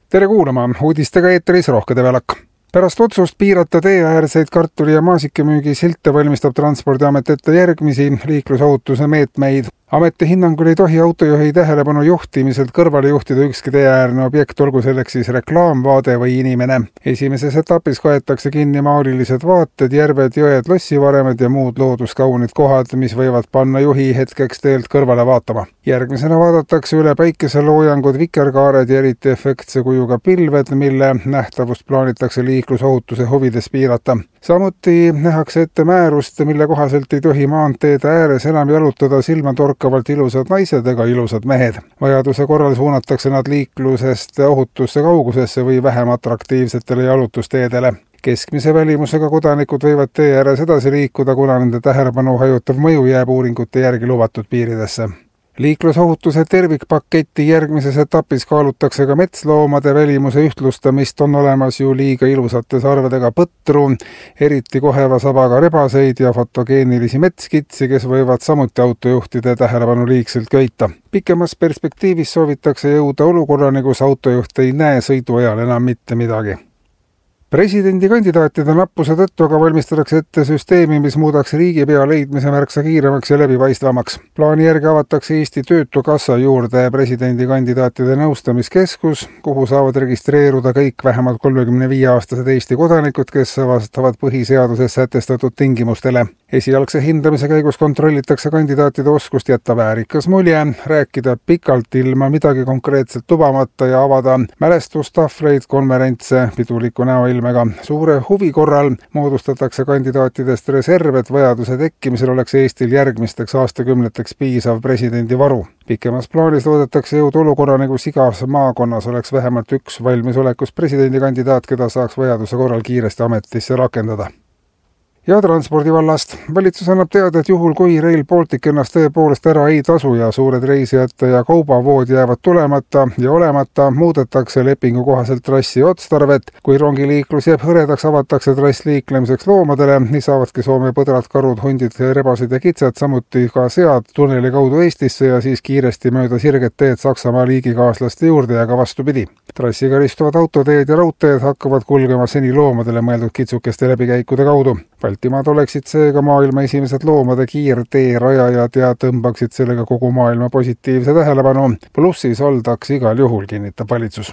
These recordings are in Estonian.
Tere kuulama, uudistega eetris Rohke Develak. Pärast otsust piirata teeäärseid kartuli- ja maasikemüügi silte valmistab Transpordiamet ette järgmisi liiklusohutuse meetmeid. Ameti hinnangul ei tohi autojuhi tähelepanu juhtimiselt kõrvale juhtida ükski teeäärne objekt, olgu selleks siis reklaamvaade või inimene. Esimeses etapis kaetakse kinni maalilised vaated, järved, jõed, lossivaremed ja muud looduskaunid kohad, mis võivad panna juhi hetkeks teelt kõrvale vaatama. Järgmisena vaadatakse üle päikeseloojangud, vikerkaared ja eriti efektse kujuga pilved, mille nähtavust plaanitakse liiklusohutuse huvides piirata. Samuti nähakse ette määrust, mille kohaselt ei tohi maanteede ääres enam jalutada silmatorkavalt ilusad naised ega ilusad mehed. Vajaduse korral suunatakse nad liiklusest ohutusse kaugusesse või vähem atraktiivsetele jalutusteedele. Keskmise välimusega kodanikud võivad tee ääres edasi liikuda, kuna nende tähelepanu hajutav mõju jääb uuringute järgi lubatud piiridesse. Liiklusohutuse tervikpaketti järgmises etapis kaalutakse ka metsloomade välimuse ühtlustamist, on olemas ju liiga ilusate sarvedega põtru, eriti koheva sabaga rebaseid ja fotogeenilisi metskitsi, kes võivad samuti autojuhtide tähelepanu liigselt köita. Pikemas perspektiivis soovitakse jõuda olukorrani, kus autojuht ei näe sõidu ajal enam mitte midagi. Presidendikandidaatide nappuse tõttu aga valmistatakse ette süsteemi, mis muudaks riigipea leidmise märksa kiiremaks ja läbipaistvamaks. Plaani järgi avatakse Eesti Töötukassa juurde presidendikandidaatide nõustamiskeskus, kuhu saavad registreeruda kõik vähemalt 35-aastased Eesti kodanikud, kes vastavad põhiseaduses sätestatud tingimustele. Esialgse hindamise käigus kontrollitakse kandidaatide oskust jätta väärikas mulje, rääkida pikalt ilma midagi konkreetselt lubamata ja avada mälestustahvleid, konverentse piduliku näoilmega. Suure huvi korral moodustatakse kandidaatidest reserv, et vajaduse tekkimisel oleks Eestil järgmisteks aastakümneteks piisav presidendivaru. Pikemas plaanis loodetakse jõuda olukorrani, kus igas maakonnas oleks vähemalt üks valmisolekus presidendikandidaat, keda saaks vajaduse korral kiiresti ametisse rakendada. Ja transpordivallast. Valitsus annab teada, et juhul kui Rail Baltic ennast tõepoolest ära ei tasu ja suured reisijate ja kaubavood jäävad tulemata ja olemata, muudetakse lepingu kohaselt trassi otstarvet. Kui rongiliiklus jääb hõredaks, avatakse trass liiklemiseks loomadele, nii saavadki Soome põdrad, karud, hundid, rebased ja kitsed, samuti ka sead tunneli kaudu Eestisse ja siis kiiresti mööda sirget teed Saksamaa liigikaaslaste juurde ja ka vastupidi. Trassiga ristuvad autoteed ja raudteed hakkavad kulgema seni loomadele mõeldud kitsukeste läbikäikude kaudu. Baltimaad oleksid seega maailma esimesed loomade kiirtee rajajad ja tõmbaksid sellega kogu maailma positiivse tähelepanu. Plussis oldaks igal juhul, kinnitab valitsus.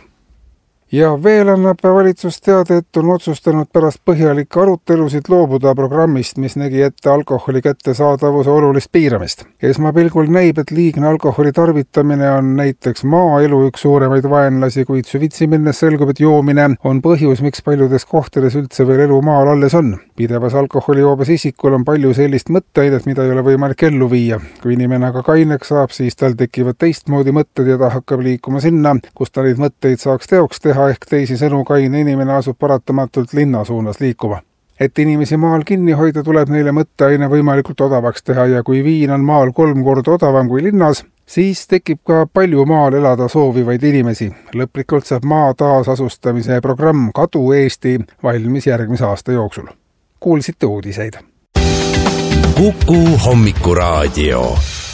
Ja veel annab valitsus teada, et on otsustanud pärast põhjalikke arutelusid loobuda programmist, mis nägi ette alkoholi kättesaadavuse olulist piiramist. Esmapilgul näib, et liigne alkoholi tarvitamine on näiteks maaelu üks suuremaid vaenlasi, kuid süvitsi minnes selgub, et joomine on põhjus, miks paljudes kohtades üldse veel elu maal alles on. Pidevas alkoholijoobes isikul on palju sellist mõtteainet, mida ei ole võimalik ellu viia. Kui inimene aga kaineks saab, siis tal tekivad teistmoodi mõtted ja ta hakkab liikuma sinna, kus ta neid mõtteid saaks teoks teha, ehk teisisõnu kaine inimene asub paratamatult linna suunas liikuma. Et inimesi maal kinni hoida, tuleb neile mõtteaine võimalikult odavaks teha ja kui viin on maal 3 korda odavam kui linnas, siis tekib ka palju maal elada soovivaid inimesi. Lõplikult saab maa taasasustamise programm Kadu Eesti valmis järgmise aasta jooksul. Kuulsite uudiseid. Kuku Hommikuraadio.